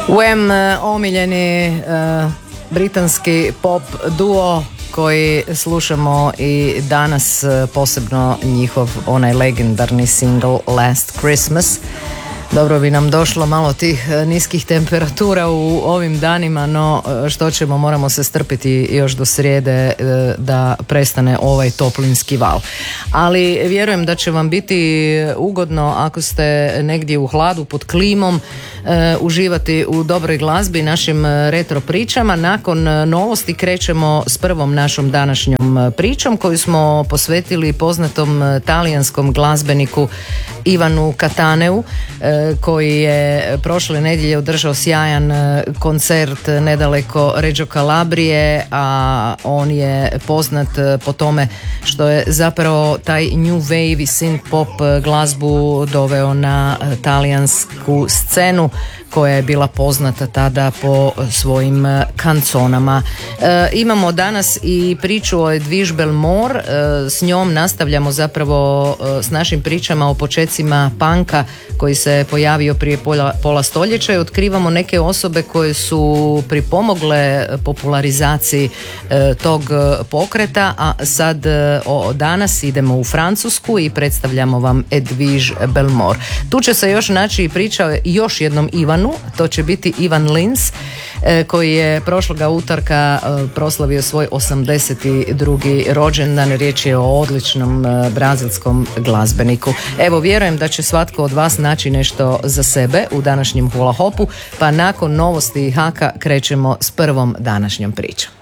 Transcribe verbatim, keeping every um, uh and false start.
Wham, omiljeni uh, britanski pop duo koji slušamo i danas, posebno njihov onaj legendarni single Last Christmas. Dobro bi nam došlo malo tih niskih temperatura u ovim danima, no što ćemo, moramo se strpiti još do srijede da prestane ovaj toplinski val. Ali vjerujem da će vam biti ugodno ako ste negdje u hladu pod klimom, uživati u dobroj glazbi, našim retro pričama. Nakon novosti krećemo s prvom našom današnjom pričom koju smo posvetili poznatom talijanskom glazbeniku Ivanu Cataneu, koji je prošle nedjelje održao sjajan koncert nedaleko Reggio Calabrije, a on je poznat po tome što je zapravo taj new wave i synth pop glazbu doveo na talijansku scenu koja je bila poznata tada po svojim kanconama. E, imamo danas i priču o Edwige Belmore, e, s njom nastavljamo zapravo e, s našim pričama o počecima punka koji se pojavio prije pola, pola stoljeća i otkrivamo neke osobe koje su pripomogle popularizaciji e, tog pokreta, a sad e, o, danas idemo u Francusku i predstavljamo vam Edwige Belmore. Tu će se još naći i priča o još jednom Ivanu. To će biti Ivan Lins, koji je prošloga utorka proslavio svoj osamdeset drugi rođendan. Riječ je o odličnom brazilskom glazbeniku. Evo, vjerujem da će svatko od vas naći nešto za sebe u današnjem hula hopu, pa nakon novosti Haka krećemo s prvom današnjom pričom.